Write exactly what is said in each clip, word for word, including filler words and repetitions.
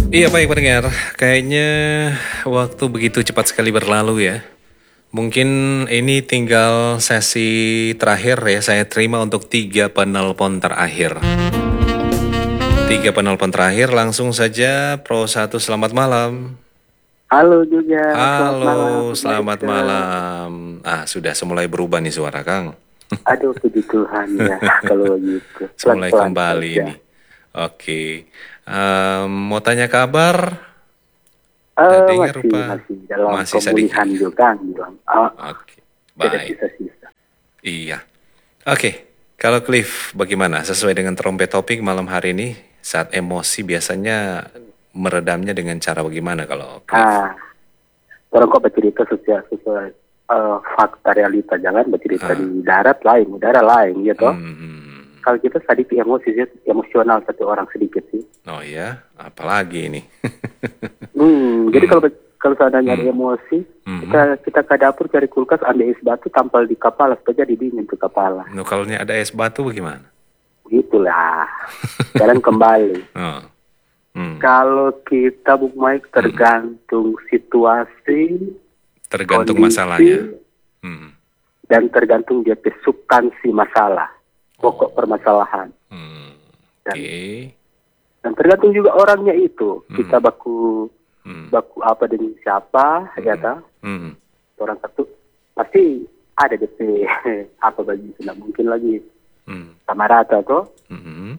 Iya baik pendengar, kayaknya waktu begitu cepat sekali berlalu ya. Mungkin ini tinggal sesi terakhir ya, saya terima untuk tiga penelpon terakhir. Tiga penelpon terakhir, langsung saja Pro satu selamat malam. Halo juga, selamat Halo, malam, selamat Maika. malam. Ah, sudah semulai berubah nih suara Kang. Aduh, puji Tuhan ya, kalau gitu. Semulai Pelan-pelan kembali saja. ini. Oke, Em, mau tanya kabar? Eh, Adanya masih, rupa masih dalam masih sedikit. pemulihan juga, bilang. Ah, Oke, tidak baik. sisa-sisa. Iya. Oke, kalau Cliff bagaimana? Sesuai dengan trompet topik malam hari ini, saat emosi biasanya meredamnya dengan cara bagaimana kalau Cliff? Ah, orang kok bercerita sesuai, sesuai eh, fakta realita, jangan bercerita Ah, di darat lain, udara lain, gitu. hmm, Kalau kita sedikit emosi sih, emosional satu orang sedikit sih. oh ya, apalagi ini? Hmm, jadi kalau hmm, kalau seandainya ada hmm, emosi, kita hmm. kita ke dapur cari kulkas, ambil es batu, tampal di kepala supaya jadi dingin tuh kepala. Nah, kalau ini ada es batu bagaimana? Gitulah. Jalan kembali. Oh, hmm, Kalau kita Bung Mike hmm. tergantung situasi, Tergantung masalahnya. kondisi, Hmm, dan tergantung dia substansi masalah, pokok oh, permasalahan. hmm, Dan oke, dan tergantung juga orangnya itu. Kita hmm, baku hmm, baku apa dengan siapa, ya hmm, ta? hmm, Orang satu pasti ada D P apa bagi tidak mungkin lagi hmm, sama rata tuh. hmm,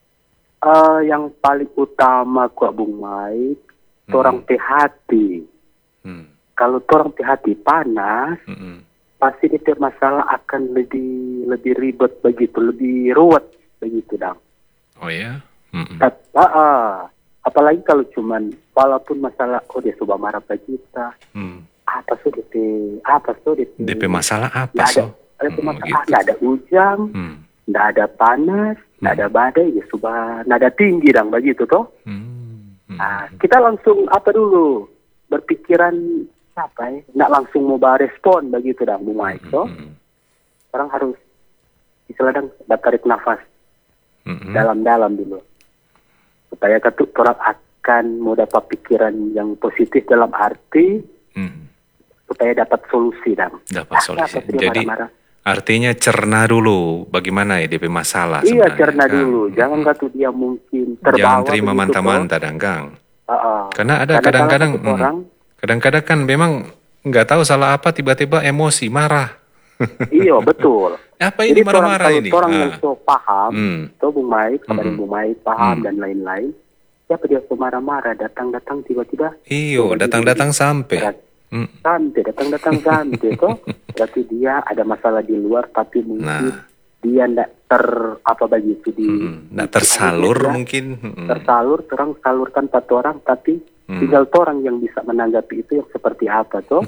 Eh, yang paling utama kuat Bung Mike, orang hmm, teh hati. hmm, Kalau orang teh hati panas, hmm, hmm. pasti itu masalah akan lebih lebih ribet begitu, lebih ruwet begitu dong. Oh ya? Hmm, Tat- ah, ah. Apalagi kalau cuman walaupun masalah oh dia coba marah ke kita, hmm. apa sih D P, apa sih D P, D P masalah apa nggak ada, so? ada Hmm, masalah, gitu. nggak ada hujan, Hmm, nggak ada panas, nggak ada hmm, badai, ya coba nada tinggi dong begitu toh. hmm, hmm, Nah, kita langsung apa dulu berpikiran apa ya? Nggak langsung mau respon begitu dah, Bu hmm, Mike. hmm, So, hmm, orang harus istilahnya tarik nafas hmm, hmm. dalam-dalam dulu supaya ketuk orang akan mau dapat pikiran yang positif dalam arti Hmm. supaya dapat solusi dong. Dapat Ah, solusi. apa sih dia Jadi marah-marah? artinya cerna dulu bagaimana ya D P masalah Iya, sebenarnya, cerna Kang. dulu. Hmm, Jangan hmm. kata dia mungkin Jangan terbawa terima begitu toh. manta-manta, dan Kang. Ah, ah. Karena ada Karena salah kadang-kadang, satu hmm, orang. kadang-kadang kan memang nggak tahu salah apa tiba-tiba emosi marah. Iya, betul. Apa ini Jadi orang marah-marah kalau ini? orang yang Ah, so paham, hmm, so Bung Maik, hmm, kabarin hmm, Bung Maik, paham hmm. dan lain-lain. Siapa dia so marah-marah, datang-datang tiba-tiba, so Iyo, begini-begini. datang-datang sampai. Berat, Hmm. santai, datang-datang santai. So, berarti dia ada masalah di luar, tapi mungkin Nah, dia ndak ter, apa begitu, di, hmm, di nggak akhirnya tersalur dia mungkin. Hmm, tersalur, terang salurkan satu orang, tapi hmm. tinggal orang yang bisa menanggapi itu yang seperti apa, tuh.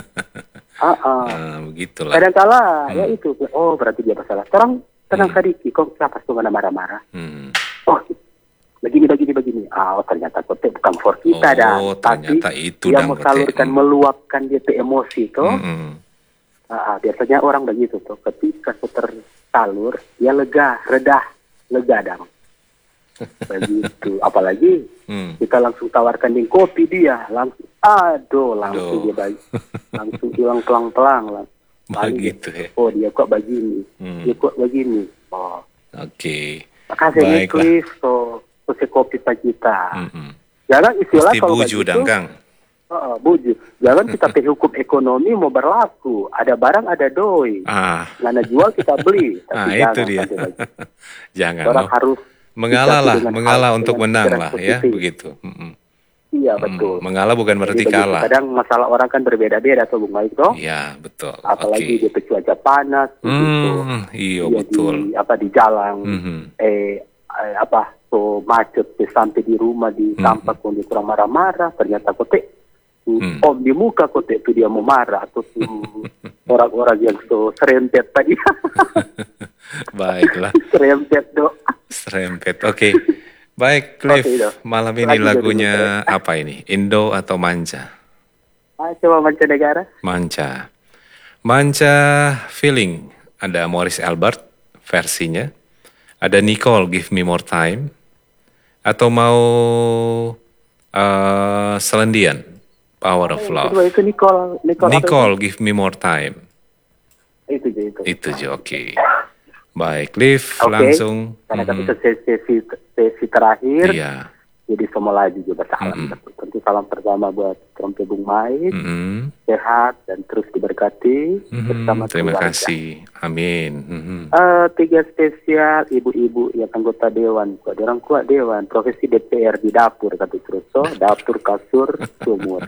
Ah, ah. Ah, begitulah. Kadang-kala ya Hmm, itu, oh berarti dia masalah. Terang tenang hmm, sedikit, kok siapa tuh mana marah-marah? hmm. Oh begini begini begini. Ah oh, ternyata kote bukan for kita dan, Oh, tapi ternyata itu dia dang mau kote. salurkan, Hmm, meluapkan dia tuh emosi tuh. hmm, hmm. Ah, ah, biasanya orang begitu tuh, ketika tuh tersalur, dia lega, redah, lega dong. Begitu. Apalagi Hmm. kita langsung tawarkan di kopi dia, langsung, aduh, langsung Aduh, dia bagi, langsung hilang pelang-pelang lah. Paling dia, begitu ya. oh dia kok begini, Hmm. dia kok begini. Oh, Oke, makasih nih baiklah. Cliff, so kasih kopi pak kita. Hmm, hmm. Jangan istilah Mesti kalau buju begitu, dang Kang. oh, buju. Jangan kita pe hukum ekonomi mau berlaku. Ada barang ada doi. Ah, Mana jual kita beli. ah Tapi itu jangan dia. sampai begitu. Jangan Orang loh. harus Mengalah sikapi lah, dengan hal mengalah untuk dengan menang pikiran lah ya, positif. begitu. Hmm, hmm. Iya Hmm, betul. mengalah bukan Jadi berarti begitu. kalah. Kadang masalah orang kan berbeda-beda tuh Bung Mike toh. Iya, betul. Apalagi Oke. dia tuh cuaca panas begitu. Hmm, iya Dia betul. di apa di jalan Hmm, hmm. eh, eh apa so macet eh, sampai di rumah di Hmm, tampak kondisi orang marah-marah, ternyata kote hmm. om di muka kote itu dia mau marah atau tuh orang-orang yang so serempet tadi. Baiklah, Serempet dok. serempet. Oke. Baik, Oke Cliff. itu. Malam ini Lagi jadi dulu. lagunya apa ini? Indo atau Manca? Ah, coba mancanegara. Manca. Manca Feeling. Ada Morris Albert versinya. Ada Nicole Give Me More Time. Atau mau Uh, Selendian, Power of Yang Love. kedua itu Nicole. Nicole, apa Nicole, Give Me More Time. itu? Itu aja itu. Itu aja, oke. Baik, Liv, Oke. langsung. Karena Mhm. kita sesi, sesi terakhir. Iya. Jadi semua lagi juga bersalam. Mm-mm. Tentu salam pertama buat Trompe Bung Mike. Mhm. Sehat dan terus diberkati Mhm. bersama Terima keluarga. kasih, amin. Mhm. Eh, tiga spesial ibu-ibu yang anggota dewan, kuat orang kuat dewan, profesi D P R di dapur kata terus, so, dapur kasur sumur.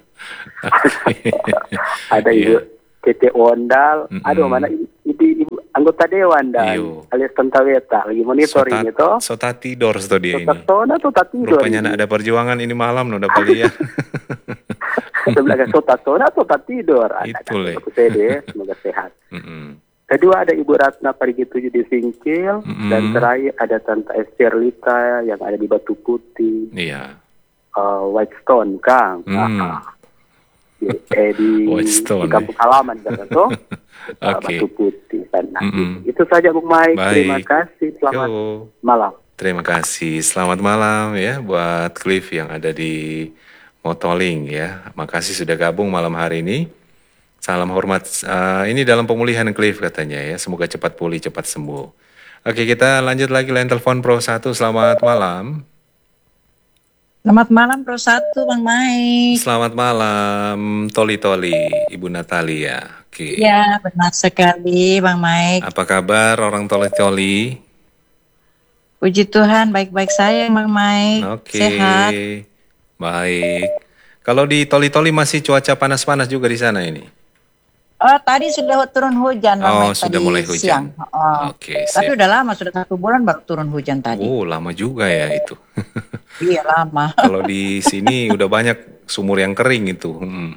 Ada ibu Iya. Tete Ondal, Mm-mm. aduh mana ibu, ibu, ibu anggota dewan dan Iyo. alias Tentaweta lagi monitoring Sota- itu. Sota tidur tuh dia ini. Sona tuh tak tidur. Rupanya nak ada perjuangan ini malam no dapat lihat. Sebelah Sota Sona tuh tak tidur. Ada Itu, Le. kan Sede, semoga sehat. Mm-mm. Kedua ada Ibu Ratna Parigi tujuh di Singkil. Mm-mm. Dan terakhir ada Tante Esterlita yang ada di Batu Putih. Iya. Uh, Whitestone, Kang. Hmm. Ah, di, eh, di, Whitestone, di kampung halaman kan tuh. Uh, Oke. Batu Putih. Nah, Mm-mm. itu saja Bung Mike. Baik. Terima kasih. Selamat Yo. malam. Terima kasih. Selamat malam ya buat Cliff yang ada di Motoling ya. Makasih sudah gabung malam hari ini. Salam hormat. Uh, ini dalam pemulihan Cliff katanya ya. Semoga cepat pulih, cepat sembuh. Oke, kita lanjut lagi line telepon Pro satu. Selamat malam. Selamat malam Pro satu Bang Mike. Selamat malam Toli Toli, Ibu Natalia. Oke. Ya benar sekali Bang Mike. Apa kabar orang Toli Toli? Puji Tuhan baik-baik saya Bang Mike. Oke. Sehat. Baik. Kalau di Toli Toli masih cuaca panas-panas juga di sana ini? Oh tadi sudah turun hujan Bang Oh, Mike sudah tadi mulai siang. hujan. Oh. Oke, Tapi sip. udah lama sudah satu bulan baru turun hujan tadi. Oh, lama juga ya itu. Iya lama. Kalau di sini udah banyak sumur yang kering itu. Hmm.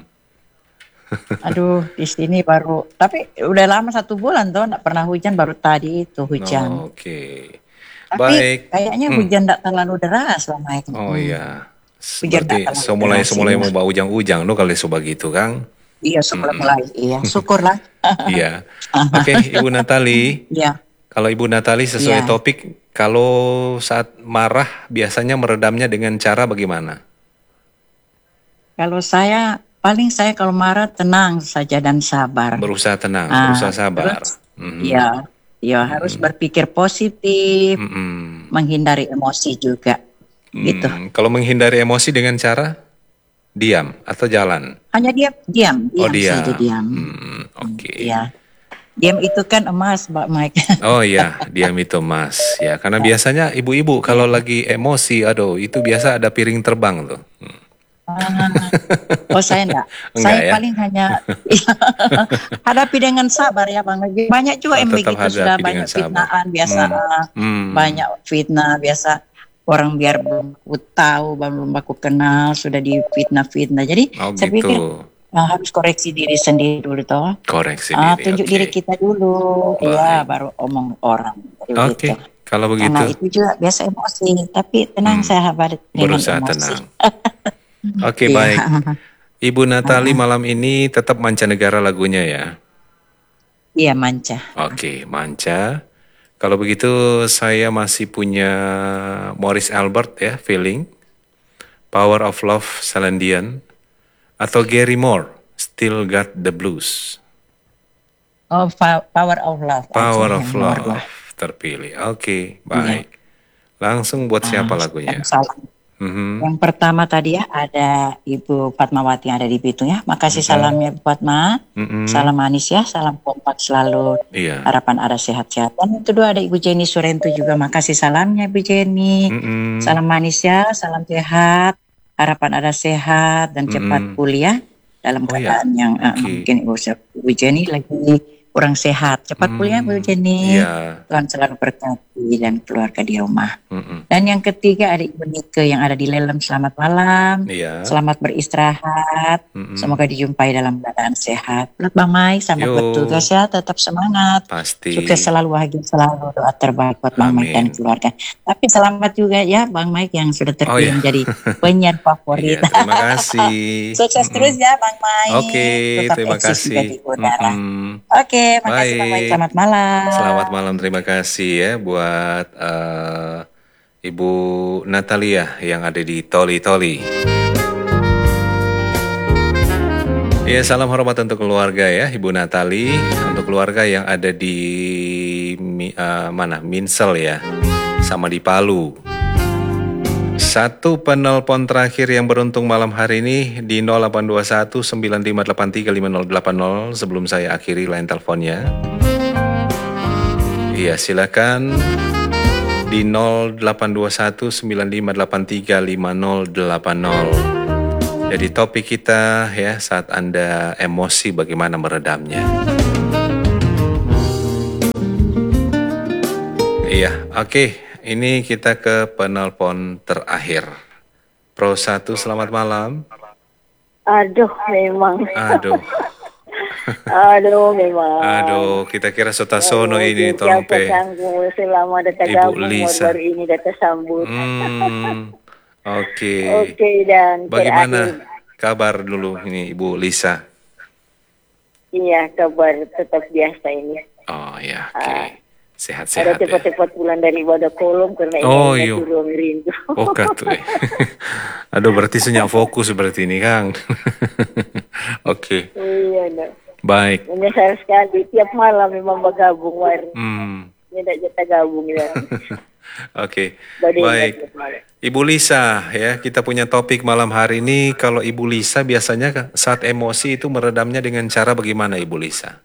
Aduh di sini baru. Tapi udah lama satu bulan tuh nggak pernah hujan baru tadi itu hujan. Oh, Oke. Tapi Baik. kayaknya Hmm. hujan nggak terlalu deras Bang Mike. Oh Hmm. iya. Hujan Seperti datang semulai deras, semulai iya. mau bau ujang-ujang lo kali sobat gitu, Kang. Iya syukur mulai. Iya syukurlah. Iya. Oke, Ibu Natali. Iya. Kalau Ibu Natali sesuai Iya. topik, kalau saat marah biasanya meredamnya dengan cara bagaimana? Kalau saya paling saya kalau marah tenang saja dan sabar. Berusaha tenang, Ah, berusaha sabar. terus, Mhm. Ya, ya harus berpikir positif, Mhm. menghindari emosi juga. Gitu. Hmm, Kalau menghindari emosi dengan cara diam atau jalan? Hanya diam, diam, Oh, diam diam. saja diam. Hmm, Oke. Ya, diam itu kan emas, Mbak Mike. Oh iya, diam itu mas. Ya, karena biasanya ibu-ibu kalau lagi emosi, aduh, itu biasa ada piring terbang tuh. Hmm. Ah, oh saya enggak, Enggak saya ya? paling hanya hadapi dengan sabar ya Bang. Banyak juga Oh, yang tetap begitu sudah hadapi banyak dengan sabar. fitnaan biasa, Hmm. Hmm. banyak fitnah biasa orang biar belum aku tahu, belum aku kenal sudah difitnah-fitnah. Jadi Oh saya pikir gitu. ah, harus koreksi diri sendiri dulu toh. Koreksi Ah, diri. tunjuk oke. diri kita dulu, Baik. ya baru omong orang. Jadi Oke, begitu. kalau Karena begitu itu juga biasa emosi, tapi tenang Hmm. saya habar dengan berusaha emosi. tenang. Oke, Iya. baik. Ibu Natali malam ini tetap mancanegara lagunya ya. Iya manca. Oke, manca. Kalau begitu saya masih punya Morris Albert ya, Feeling, Power of Love, Selendian, atau Gary Moore, Still Got the Blues. Oh, fa- power of love. aja Power yang of nomor Love dua. terpilih. Oke, baik. Langsung buat siapa Ah, lagunya? yang salam. Mhm. Yang pertama tadi ya ada Ibu Fatmawati yang ada di Bitung ya. Makasih Mhm. salamnya Bu Fatma. Mhm. Salam manis ya, salam kompak selalu. Iya. Harapan ada sehat-sehat. Dan yang kedua ada Ibu Jenny Surento juga. Makasih salamnya Ibu Jenny. Mhm. Salam manis ya, salam sehat. Harapan ada sehat dan cepat Mm-mm. pulih ya. Dalam Oh ya, keadaan yang eh, oke. mungkin Ibu, Ibu Jenny lagi kurang sehat. Cepat pulih ya Bu Hmm, Jenny. Iya. Tuhan selalu berkati dan keluarga di rumah. Mm-mm. Dan yang ketiga ada Ibu Nike yang ada di Lelem. Selamat malam. Iya. Selamat beristirahat. Mm-mm. Semoga dijumpai dalam keadaan sehat. Buat Bang Mai, selamat Yo. bertugas ya. Tetap semangat. Pasti. Sukses selalu, bahagia selalu. Doa terbaik buat Bang Mike dan Amin. keluarga. Tapi selamat juga ya Bang Mike yang sudah Oh terpilih ya. menjadi penyiar favorit. Iya, terima kasih. Sukses Mm-mm. terus ya Bang Mike. Oke, Tetap terima eksis juga kasih. di udara. Mm-mm. Oke, makasih Bang Mike. Baik. Selamat malam. Selamat malam, terima kasih ya buat eh, Ibu Natalia yang ada di Toli Toli. Ya, salam hormat untuk keluarga ya, Ibu Natali. Untuk keluarga yang ada di Mi- eh, mana? Minsel ya, sama di Palu. Satu penelpon terakhir yang beruntung malam hari ini di nol delapan dua satu sembilan lima delapan tiga lima nol delapan nol sebelum saya akhiri line teleponnya. Iya, silakan di nol delapan dua satu sembilan lima delapan tiga lima nol delapan nol. Jadi topik kita ya, saat Anda emosi bagaimana meredamnya. Iya, oke. Ini kita ke penelpon terakhir. Pro satu, selamat malam. Aduh, memang. Aduh, Aduh, memang. aduh, kita kira Sotasono ini Siapa tolong pe. sanggup selama data Ibu gabung Lisa. baru ini data sambut. Hmm, oke. Oke, dan Bagaimana terakhir, kabar dulu ini Ibu Lisa? iya kabar tetap biasa ini. Oh ya, oke. Ada Sehat-sehat ya. cepat-cepat pulang dari ibadah kolom karena Oh, ini iya. ruang rindu. Oh katu eh. Aduh, berarti senyak fokus berarti ini Kang. Oke, Iya, no. baik. Menyesal sekali tiap malam memang bergabung war. Hmm, Tidak jatah gabung ya. oke, Badai baik. tiap malam. Ibu Lisa ya, kita punya topik malam hari ini. Kalau Ibu Lisa biasanya saat emosi itu meredamnya dengan cara bagaimana Ibu Lisa?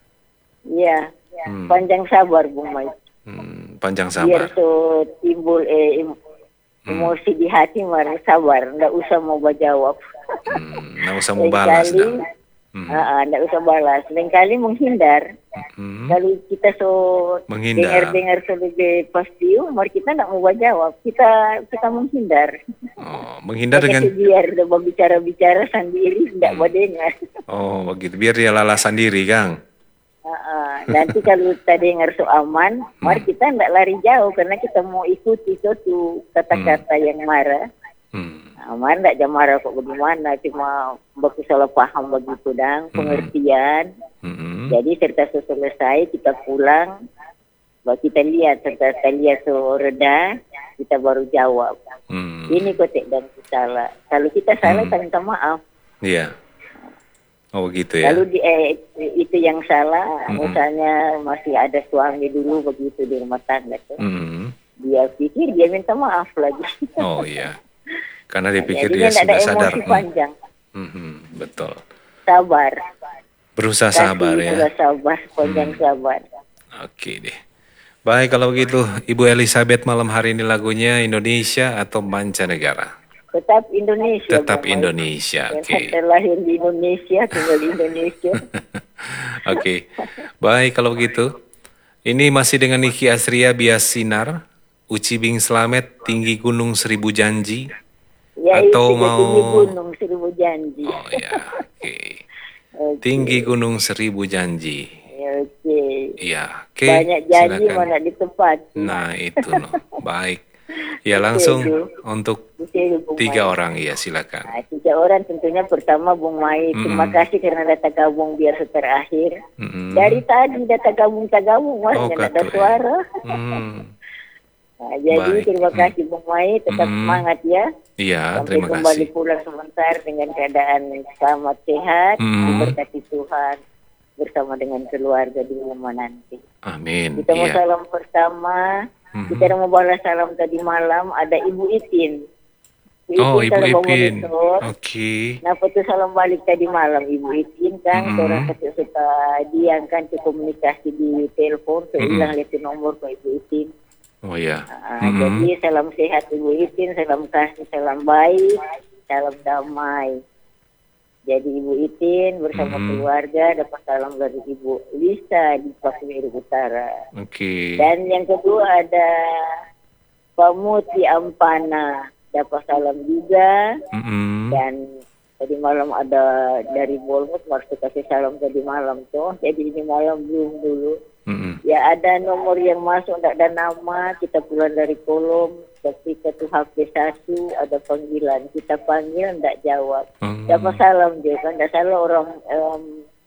Iya. Hmm. Panjang sabar Bung Mai. Hmm, panjang Biar sabar. tuh timbul eh, em- emosi di hati mar sabar, ndak usah mau jawab. Hmm, nggak usah mau balas Lain kali, dah. Hmm. ah, ah, ndak usah balas. Lain kali menghindar. Hmm. Kalau kita so Menghindar. dengar-dengar so lebih pasti, mar kita ndak mau jawab. Kita kita menghindar. Oh, menghindar Hanya dengan biar dia bicara-bicara sendiri ndak mau dengar. oh begitu, biar dia lalas sendiri Kang. Ah, ah. Nanti kalau kita dengar so aman, mar kita ndak lari jauh karena kita mau ikuti suatu kata-kata yang marah. Hmm. Aman ndak jam marah kok bagaimana, cuma baku salah paham begitu dang, pengertian. Hmm. Jadi serta so selesai kita pulang, baru kita lihat serta kita lihat so reda, kita baru jawab. Hmm. Ini kotek dan salah. Kalau kita salah kita minta maaf. Iya. Oh gitu ya. Lalu di, eh, itu yang salah, misalnya masih ada suami dulu begitu di rumah tangga tuh. Hmm. Dia pikir dia minta maaf lagi. Oh iya. Karena dia pikir Jadi dia ndak ada sudah sadar. emosi Hmm. panjang. Hmm, betul. Sabar. Berusaha Kasih sabar ya. juga sabar, panjang sabar. Oke deh. Baik kalau begitu, Ibu Elizabeth malam hari ini lagunya Indonesia atau mancanegara? Tetap Indonesia. Tetap Bang Mai. Indonesia. Oke. Saya lahir di Indonesia, tinggal di Indonesia. Oke. Baik kalau begitu. Ini masih dengan Niki Asria Bias Sinar, Uci Bing Slamet, Tinggi Gunung Seribu Janji. Ya Atau itu mau- tinggi gunung seribu janji. Oh ya, oke. Oke. Tinggi Gunung Seribu Janji. Ya, oke. Iya, oke. Banyak janji silakan. mana ditepati. Nah itu no. Baik. Ya langsung Itu. untuk Oke, Bung tiga Mai. orang ya silakan. Nah, tiga orang tentunya pertama Bung Mai. Terima kasih karena data gabung biar terakhir. Mm-mm. Dari tadi data gabung tak gabung mas, Oh, nggak ada katu, ya. suara. Hmm. Nah, jadi Baik. terima kasih Bung Mai, tetap Mm. semangat ya. Iya, Sampai terima kembali kasih. pulang sebentar dengan keadaan selamat sehat, Mm. diberkati Tuhan bersama dengan keluarga di rumah nanti. Amin. Kita mau Iya. salam pertama, Mhm. kita mau balas salam tadi malam, ada Ibu Itin. Oh, Ibu kalau mau Ipin. monitor, Oke. Nah, itu salam balik tadi malam Ibu Itin kan, Mhm. orang kecil suka dia kan ke komunikasi di telepon, saya Mhm. bilang lihat nomor ke Ibu Itin. Oh ya. Ah, Mhm. Jadi salam sehat Ibu Itin, salam kasih, salam baik, salam damai. Jadi Ibu Itin bersama Mhm. keluarga dapat salam dari Ibu Lisa di Pasir Utara. Oke. Dan yang kedua ada Pak Muti Ampana dapat salam juga. Mhm. Dan tadi malam ada dari Bolmut maksud kasih salam tadi malam tuh. Jadi ini malam belum dulu. Mhm. Ya ada nomor yang masuk tidak ada nama, kita pulang dari kolom, ketika tuh H P satu ada panggilan, kita panggil tidak jawab. Hmm. Dapat salam dia kan, tidak salah orang em,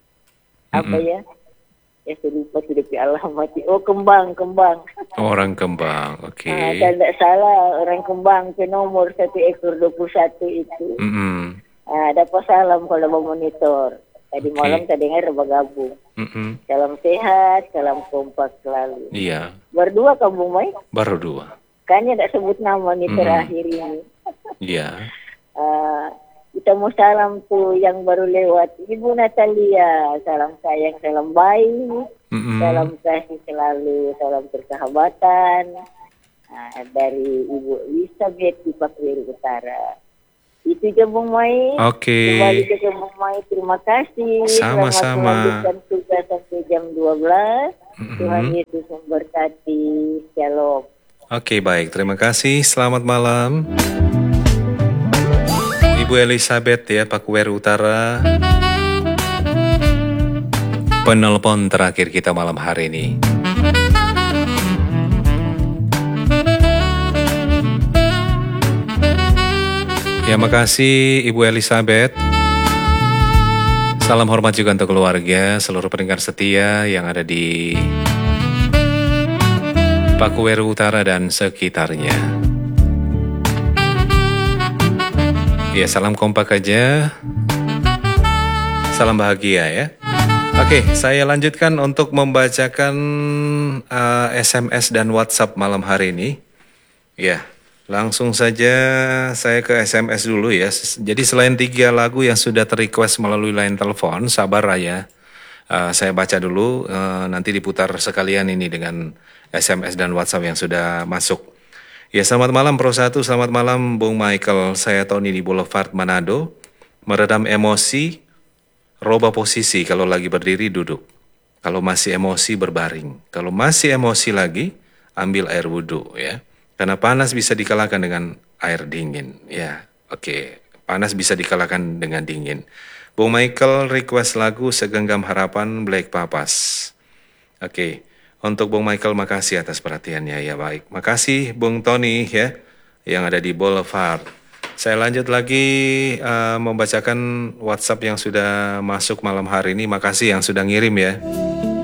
apa Mm-mm. ya? Ya saya lupa sudah pi alamat. Oh kembang, kembang. Orang Kembang. Oke. Ah, dan tidak salah orang kembang ke nomor satu ekor dua puluh satu itu. Mhm. Ah, dapat salam kalau mau monitor. Tadi Oke. malam tak dengar bergabung. Mm-mm. Salam sehat, salam kompak selalu. Iya, Berdua kamu Mai? baru dua. Kayaknya tak sebut nama nih Mm. terakhir ini. Iya. Ah, kita mau salam tuh yang baru lewat. Ibu Natalia, salam sayang, salam baik, Mm-mm. salam kasih selalu, salam persahabatan. Ah, dari Ibu Elizabeth di Pakuwiri Utara. Itu aja Bung Mai. Oke. Kembali ke Bung Mai, terima kasih. Selamat Sama-sama. melanjutkan tugas sampai jam dua belas. Mm-mm. Tuhan Yesus memberkati. Shalom. Oke, baik. Terima kasih. Selamat malam. Ibu Elizabeth ya, Pakuwiri Utara. Penelpon terakhir kita malam hari ini. Ya, makasih Ibu Elizabeth. Salam hormat juga untuk keluarga, seluruh pendengar setia yang ada di Pakuwiri Utara dan sekitarnya. Ya, salam kompak aja. Salam bahagia ya. Oke, saya lanjutkan untuk membacakan uh, S M S dan WhatsApp malam hari ini. Ya, langsung saja saya ke S M S dulu ya. Jadi selain tiga lagu yang sudah ter-request melalui line telepon, sabar ya. Uh, saya baca dulu, uh, nanti diputar sekalian ini dengan S M S dan WhatsApp yang sudah masuk. Ya, selamat malam Pro satu, selamat malam Bung Michael. Saya Tony di Boulevard Manado. Meredam emosi, robah posisi, kalau lagi berdiri duduk. Kalau masih emosi berbaring. Kalau masih emosi lagi, ambil air wudhu ya. Karena panas bisa dikalahkan dengan air dingin. Ya, oke. Panas bisa dikalahkan dengan dingin. Bung Michael request lagu Segenggam Harapan Black Papas. Oke. Untuk Bung Michael, makasih atas perhatiannya. Ya baik. Makasih Bung Tony ya, yang ada di Boulevard. Saya lanjut lagi uh, membacakan WhatsApp yang sudah masuk malam hari ini. Makasih yang sudah ngirim ya.